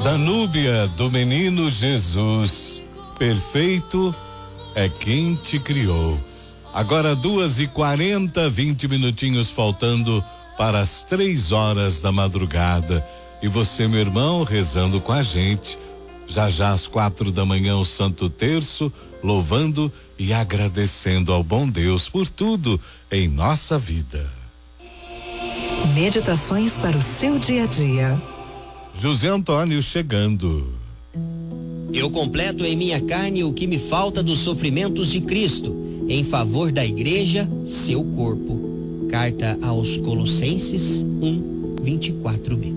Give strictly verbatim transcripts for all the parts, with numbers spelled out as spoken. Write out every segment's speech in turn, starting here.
Da núbia do menino Jesus, perfeito é quem te criou. Agora duas e quarenta, vinte minutinhos faltando para as três horas da madrugada. E você, meu irmão, rezando com a gente. Já já às quatro da manhã o Santo Terço, louvando e agradecendo ao bom Deus por tudo em nossa vida. Meditações para o seu dia a dia. José Antônio chegando. Eu completo em minha carne o que me falta dos sofrimentos de Cristo, em favor da igreja, seu corpo. Carta aos Colossenses um, vinte e quatro b.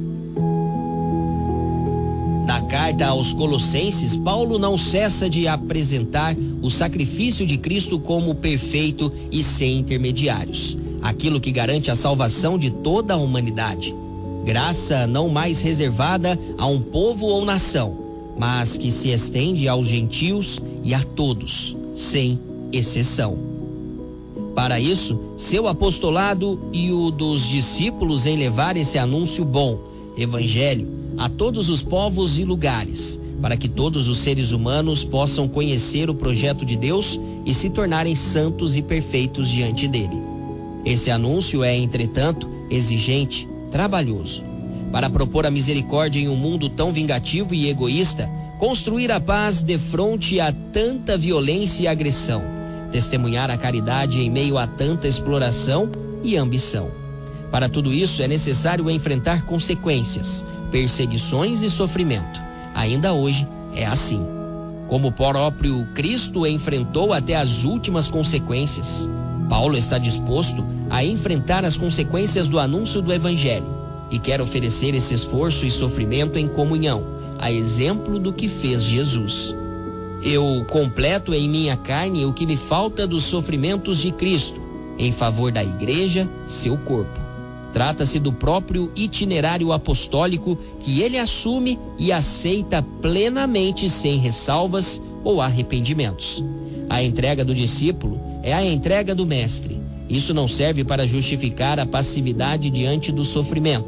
Na carta aos Colossenses, Paulo não cessa de apresentar o sacrifício de Cristo como perfeito e sem intermediários, aquilo que garante a salvação de toda a humanidade. Graça não mais reservada a um povo ou nação, mas que se estende aos gentios e a todos, sem exceção. Para isso, seu apostolado e o dos discípulos em levar esse anúncio bom, evangelho, a todos os povos e lugares, para que todos os seres humanos possam conhecer o projeto de Deus e se tornarem santos e perfeitos diante dele. Esse anúncio é, entretanto, exigente, trabalhoso. Para propor a misericórdia em um mundo tão vingativo e egoísta, construir a paz defronte a tanta violência e agressão, testemunhar a caridade em meio a tanta exploração e ambição. Para tudo isso é necessário enfrentar consequências, perseguições e sofrimento. Ainda hoje é assim. Como o próprio Cristo enfrentou até as últimas consequências, Paulo está disposto a enfrentar as consequências do anúncio do Evangelho e quer oferecer esse esforço e sofrimento em comunhão, a exemplo do que fez Jesus. Eu completo em minha carne o que me falta dos sofrimentos de Cristo, em favor da igreja, seu corpo. Trata-se do próprio itinerário apostólico que ele assume e aceita plenamente sem ressalvas ou arrependimentos. A entrega do discípulo é a entrega do mestre. Isso não serve para justificar a passividade diante do sofrimento,